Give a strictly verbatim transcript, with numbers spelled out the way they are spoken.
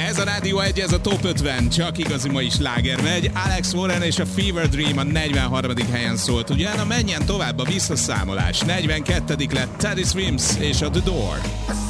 Ez a Rádió egy, ez a Top ötven, csak igazi mai sláger megy. Alex Warren és a Fever Dream a negyvenharmadik helyen szólt. Utána menjen tovább a visszaszámolás. negyvenkettedik lett Teddy Swims és a The Door.